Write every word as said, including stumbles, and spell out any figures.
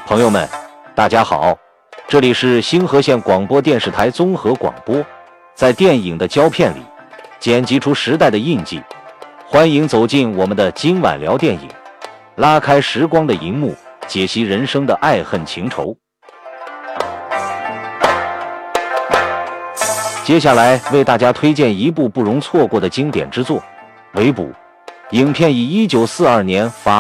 朋友们，大家好，这里是星河县广播电视台综合广播，在电影的胶片里剪辑出时代的印记，欢迎走进我们的今晚聊电影，拉开时光的银幕，解析人生的爱恨情仇。接下来为大家推荐一部不容错过的经典之作《围捕》。影片以一九四二年法